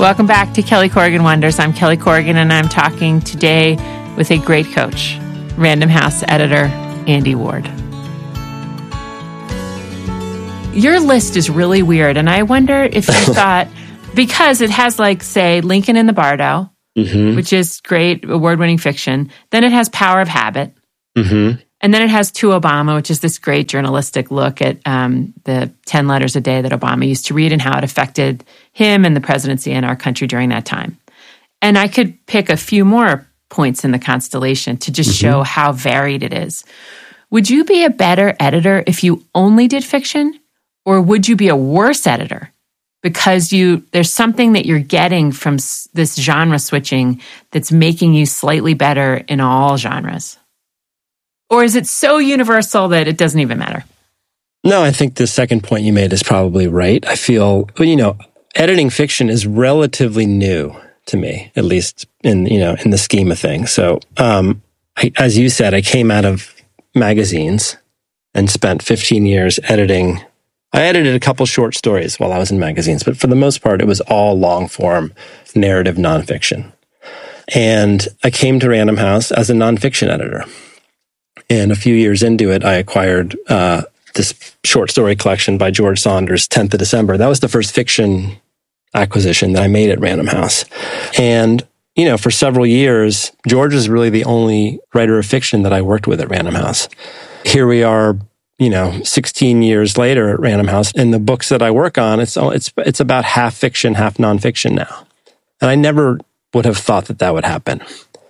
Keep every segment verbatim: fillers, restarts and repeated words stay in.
Welcome back to Kelly Corrigan Wonders. I'm Kelly Corrigan, and I'm talking today with a great coach, Random House editor, Andy Ward. Your list is really weird, and I wonder if you thought, because it has like, say, Lincoln in the Bardo, mm-hmm. which is great, award-winning fiction. Then it has Power of Habit. Mm-hmm. And then it has To Obama, which is this great journalistic look at um, the ten letters a day that Obama used to read and how it affected him and the presidency and our country during that time. And I could pick a few more points in the constellation to just mm-hmm. show how varied it is. Would you be a better editor if you only did fiction? Or would you be a worse editor because you there's something that you're getting from s- this genre switching that's making you slightly better in all genres? Or is it so universal that it doesn't even matter? No, I think the second point you made is probably right. I feel, you know, editing fiction is relatively new to me, at least in, you know, in the scheme of things. So, um, I, as you said, I came out of magazines and spent fifteen years editing. I edited a couple short stories while I was in magazines, but for the most part, it was all long form narrative nonfiction. And I came to Random House as a nonfiction editor. And a few years into it, I acquired uh, this short story collection by George Saunders, tenth of December. That was the first fiction acquisition that I made at Random House. And, you know, for several years, George was really the only writer of fiction that I worked with at Random House. Here we are, you know, sixteen years later at Random House. And the books that I work on, it's it's it's about half fiction, half nonfiction now. And I never would have thought that that would happen.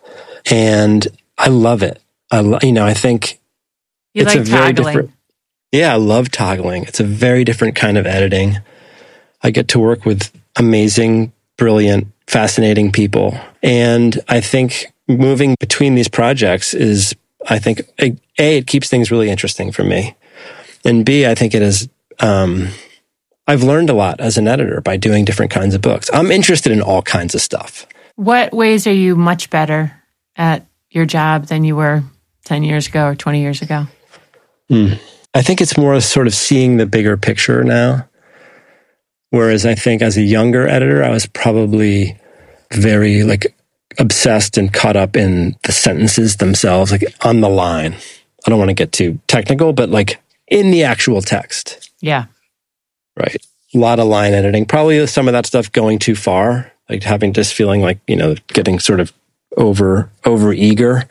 And I love it. I, you know, I think you it's like a very toggling. different. Yeah, I love toggling. It's a very different kind of editing. I get to work with amazing, brilliant, fascinating people, and I think moving between these projects is, I think, a, a it keeps things really interesting for me, and B, I think it is. Um, I've learned a lot as an editor by doing different kinds of books. I'm interested in all kinds of stuff. What ways are you much better at your job than you were ten years ago or twenty years ago? Mm. I think it's more sort of seeing the bigger picture now. Whereas I think as a younger editor, I was probably very like obsessed and caught up in the sentences themselves, like on the line. I don't want to get too technical, but like in the actual text. Yeah. Right. A lot of line editing. Probably some of that stuff going too far, like having just feeling like, you know, getting sort of over, over eager.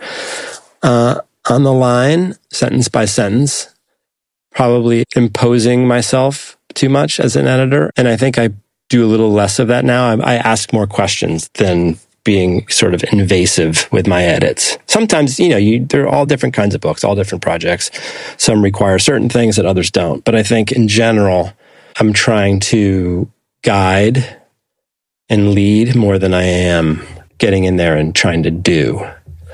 Uh, on the line, sentence by sentence, probably imposing myself too much as an editor. And I think I do a little less of that now. I, I ask more questions than being sort of invasive with my edits. Sometimes, you know, you, there are all different kinds of books, all different projects. Some require certain things that others don't. But I think in general, I'm trying to guide and lead more than I am getting in there and trying to do.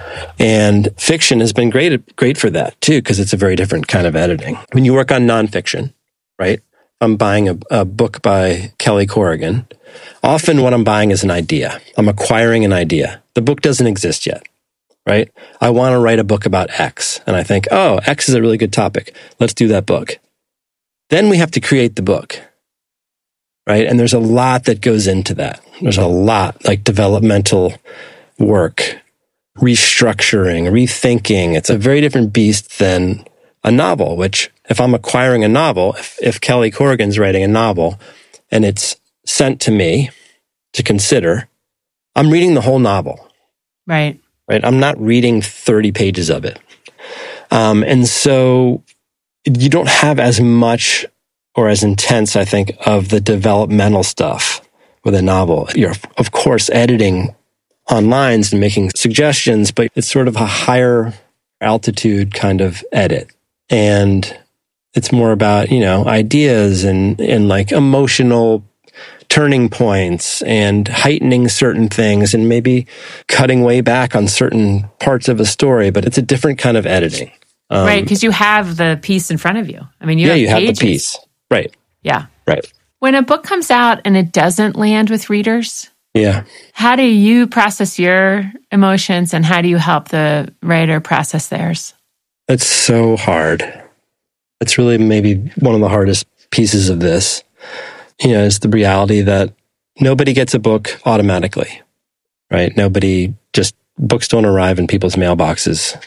And fiction has been great, great for that too, because it's a very different kind of editing. When you work on nonfiction, right? I'm buying a, a book by Kelly Corrigan. Often what I'm buying is an idea. I'm acquiring an idea. The book doesn't exist yet, right? I want to write a book about X. And I think, oh, X is a really good topic. Let's do that book. Then we have to create the book, right? And there's a lot that goes into that. There's a lot, like developmental work, restructuring, rethinking. It's a very different beast than a novel, which if I'm acquiring a novel, if, if Kelly Corrigan's writing a novel and it's sent to me to consider, I'm reading the whole novel. Right. Right. I'm not reading thirty pages of it. Um, and so you don't have as much or as intense, I think, of the developmental stuff with a novel. You're, of course, editing on lines and making suggestions, but it's sort of a higher altitude kind of edit. And it's more about, you know, ideas and, and like emotional turning points and heightening certain things and maybe cutting way back on certain parts of a story, but it's a different kind of editing. Um, right, because you have the piece in front of you. I mean, you yeah, have you pages. have the piece. Right. Yeah. Right. When a book comes out and it doesn't land with readers, yeah, how do you process your emotions and how do you help the writer process theirs? It's so hard. It's really maybe one of the hardest pieces of this. You know, it's the reality that nobody gets a book automatically, right? Nobody just, books don't arrive in people's mailboxes.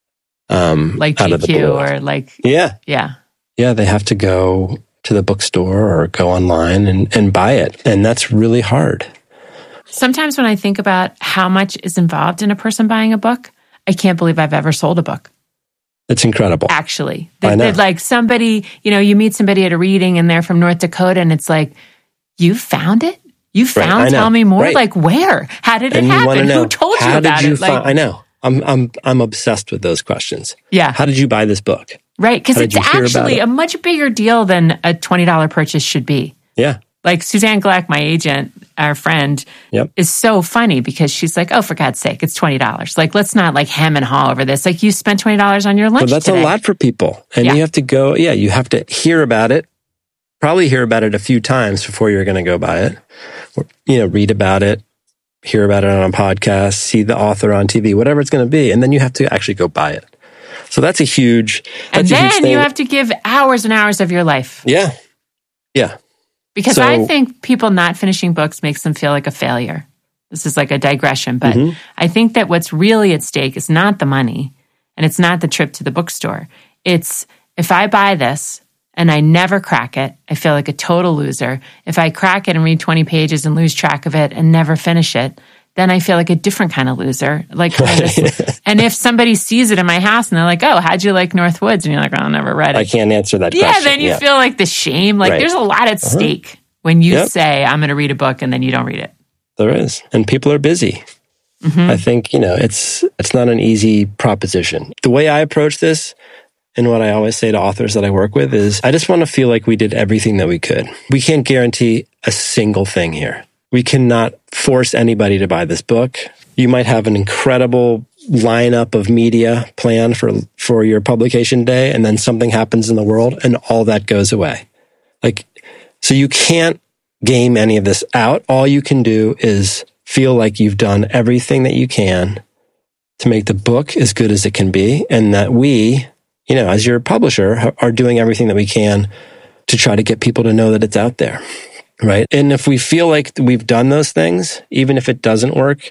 Um, like out of the G Q blue. or like, yeah. Yeah. Yeah, they have to go to the bookstore or go online and, and buy it. And that's really hard. Sometimes when I think about how much is involved in a person buying a book, I can't believe I've ever sold a book. It's incredible. Actually. I That, know. that like somebody, you know, you meet somebody at a reading and they're from North Dakota and it's like, you found it? You Right, I found know. Tell Me More? Right. Like where? How did it And you want to happen? know, Who told you how about did you it? Like, find, I know. I'm, I'm, I'm obsessed with those questions. yeah. How did you buy this book? Right. Because How it's did you hear about actually it? a much bigger deal than a twenty dollars purchase should be. Yeah. Like Suzanne Gleck, my agent, our friend, Yep. is so funny because she's like, oh, for God's sake, it's twenty dollars. Like, let's not like hem and haw over this. Like, you spent twenty dollars on your lunch But that's today. a lot for people. And Yeah. you have to go, yeah, you have to hear about it, probably hear about it a few times before you're going to go buy it. Or, you know, read about it, hear about it on a podcast, see the author on T V, whatever it's going to be. And then you have to actually go buy it. So that's a huge, And that's a huge then thing. you have to give hours and hours of your life. Yeah. Yeah. Because So- I think people not finishing books makes them feel like a failure. This is like a digression, but Mhm. I think that what's really at stake is not the money and it's not the trip to the bookstore. It's if I buy this and I never crack it, I feel like a total loser. If I crack it and read twenty pages and lose track of it and never finish it, then I feel like a different kind of loser. Like, kind of, and if somebody sees it in my house and they're like, "Oh, how'd you like North Woods?" and you're like, "Oh, I never read it." I can't answer that Yeah, question. then you yeah. feel like the shame. Like Right. there's a lot at stake when you Yep. say, I'm going to read a book and then you don't read it. There is. And people are busy. Mm-hmm. I think, you know, it's it's not an easy proposition. The way I approach this and what I always say to authors that I work with is I just want to feel like we did everything that we could. We can't guarantee a single thing here. We cannot force anybody to buy this book. You might have an incredible lineup of media planned for for your publication day, and then something happens in the world and all that goes away. Like, so you can't game any of this out. All you can do is feel like you've done everything that you can to make the book as good as it can be, and that we, you know, as your publisher, are doing everything that we can to try to get people to know that it's out there, right? And if we feel like we've done those things, even if it doesn't work,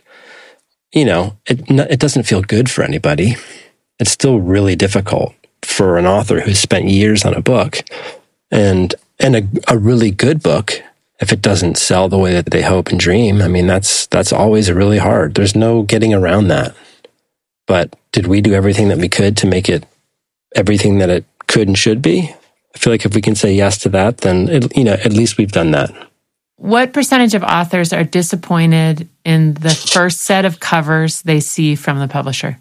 you know, it it doesn't feel good for anybody. It's still really difficult for an author who's spent years on a book, and and a, a really good book, if it doesn't sell the way that they hope and dream. I mean, that's that's always really hard. There's no getting around that. But did we do everything that we could to make it everything that it could and should be? I feel like if we can say yes to that, then it, you know, at least we've done that. What percentage of authors are disappointed in the first set of covers they see from the publisher?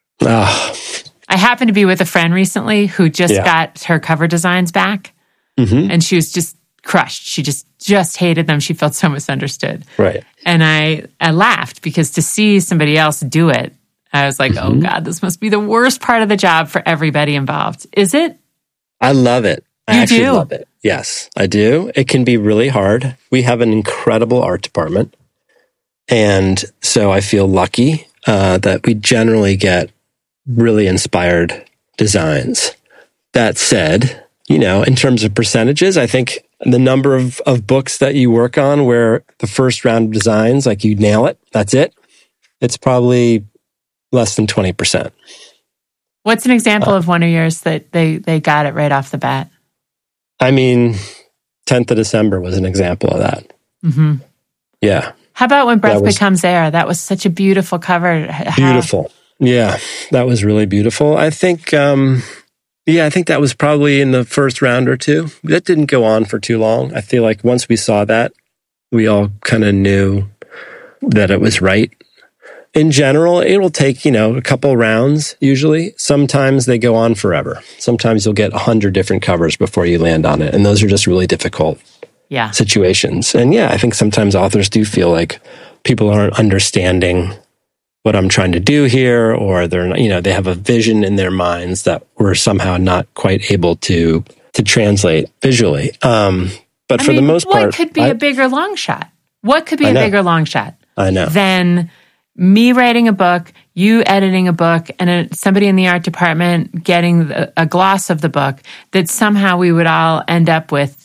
Ah, I happened to be with a friend recently who just Yeah. got her cover designs back, mhm, and she was just crushed. She just just hated them. She felt so misunderstood. right. And I, I laughed because to see somebody else do it, I was like, Mm-hmm. oh God, this must be the worst part of the job for everybody involved. Is it? I love it. I You actually do? love it. Yes, I do. It can be really hard. We have an incredible art department. And so I feel lucky uh, that we generally get really inspired designs. That said, you know, in terms of percentages, I think the number of, of books that you work on where the first round of designs, like you nail it, that's it. It's probably less than twenty percent. What's an example of one of yours that they, they got it right off the bat? I mean, tenth of December was an example of that. Mm-hmm. Yeah. How about When Breath That was- Becomes Air? That was such a beautiful cover. How- Beautiful. Yeah, that was really beautiful. I think, um, yeah, I think that was probably in the first round or two. That didn't go on for too long. I feel like once we saw that, we all kind of knew that it was right. In general, it will take, you know, a couple rounds usually. Sometimes they go on forever. Sometimes you'll get a hundred different covers before you land on it. And those are just really difficult Yeah. situations. And yeah, I think sometimes authors do feel like people aren't understanding what I'm trying to do here, or they're not, you know, they have a vision in their minds that we're somehow not quite able to to translate visually. Um, but I for mean, the most what part, could be I, a bigger long shot? What could be I a know. bigger long shot I know. than me writing a book, you editing a book, and a, somebody in the art department getting the, a gloss of the book that somehow we would all end up with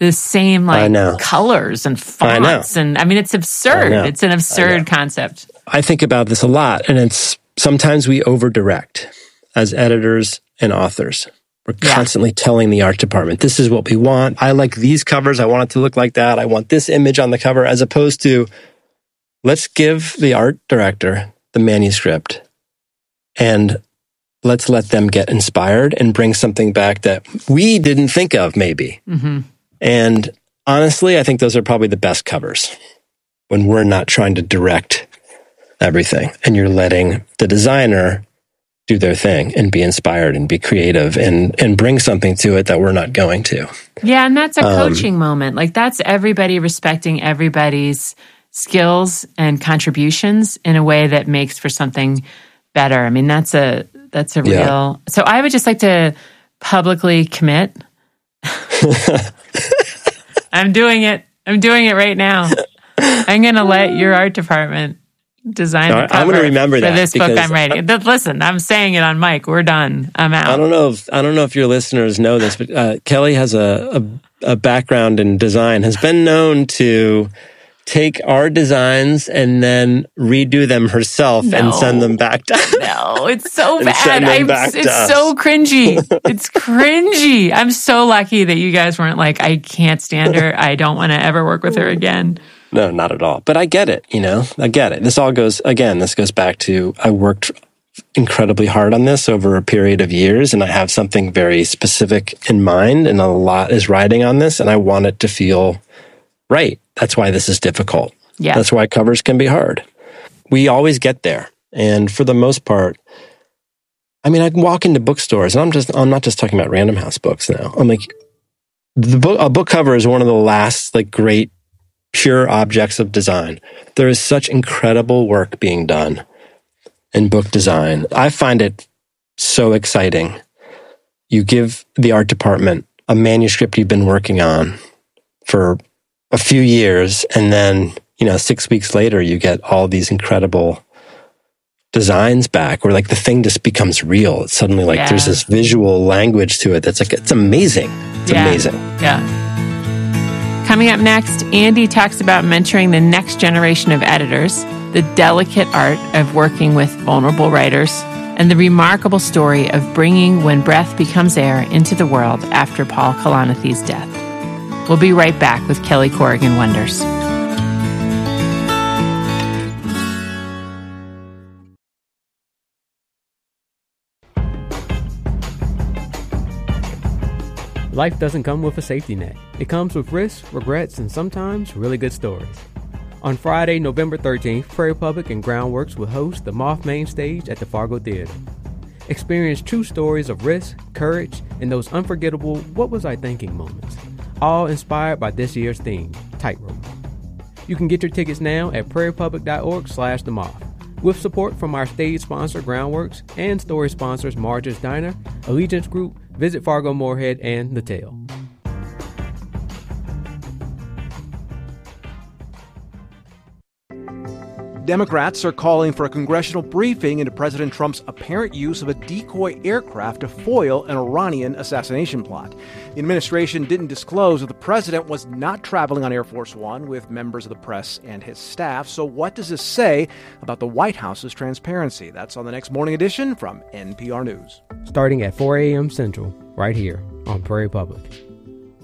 the same like colors and fonts. I and I mean, it's absurd. It's an absurd I concept. I think about this a lot, and it's sometimes we over-direct as editors and authors. We're yeah. constantly telling the art department, this is what we want. I like these covers. I want it to look like that. I want this image on the cover, as opposed to let's give the art director the manuscript and let's let them get inspired and bring something back that we didn't think of, maybe. Mm-hmm. And honestly, I think those are probably the best covers when we're not trying to direct everything and you're letting the designer do their thing and be inspired and be creative and, and bring something to it that we're not going to. Yeah, and that's a coaching um, moment. Like that's everybody respecting everybody's skills and contributions in a way that makes for something better. I mean, that's a that's a real... Yeah. So I would just like to publicly commit. I'm doing it. I'm doing it right now. I'm going to let your art department design the cover I'm going to remember for that this book I'm writing. I, Listen, I'm saying it on mic. We're done. I'm out. I don't know if I don't know if your listeners know this, but uh, Kelly has a, a a background in design. Has been known to take our designs and then redo them herself no. and send them back to us. No, it's so bad. I'm, it's so cringy. It's cringy. I'm so lucky that you guys weren't like, I can't stand her. I don't want to ever work with her again. No, not at all. But I get it, you know, I get it. This all goes, again, this goes back to, I worked incredibly hard on this over a period of years, and I have something very specific in mind, and a lot is riding on this, and I want it to feel right. That's why this is difficult. Yeah. That's why covers can be hard. We always get there. And for the most part, I mean, I can walk into bookstores, and I'm just, I'm not just talking about Random House books now. I'm like, the book, a book cover is one of the last, like, great pure objects of design. There is such incredible work being done in book design. I find it so exciting. You give the art department a manuscript you've been working on for a few years, and then, you know, six weeks later, you get all these incredible designs back where like the thing just becomes real. It's suddenly like yeah. there's this visual language to it that's like, it's amazing. It's yeah. amazing. Yeah. Coming up next, Andy talks about mentoring the next generation of editors, the delicate art of working with vulnerable writers, and the remarkable story of bringing When Breath Becomes Air into the world after Paul Kalanithe's death. We'll be right back with Kelly Corrigan Wonders. Life doesn't come with a safety net. It comes with risks, regrets, and sometimes really good stories. On Friday, November thirteenth, Prairie Public and Groundworks will host the Moth Main Stage at the Fargo Theater. Experience true stories of risk, courage, and those unforgettable what was I thinking moments, all inspired by this year's theme, Tightrope. You can get your tickets now at prairiepublic.org slash the moth. With support from our stage sponsor, Groundworks, and story sponsors, Marge's Diner, Allegiance Group, Visit Fargo Moorhead, and The Tale. Democrats are calling for a congressional briefing into President Trump's apparent use of a decoy aircraft to foil an Iranian assassination plot. The administration didn't disclose that the president was not traveling on Air Force One with members of the press and his staff. So what does this say about the White House's transparency? That's on the next Morning Edition from N P R News. Starting at four a.m. Central, right here on Prairie Public.